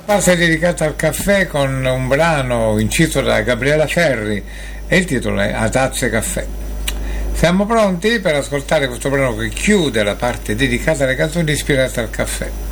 Parte dedicata al caffè con un brano inciso da Gabriela Ferri e il titolo è A Tazze Caffè. Siamo pronti per ascoltare questo brano che chiude la parte dedicata alle canzoni ispirate al caffè.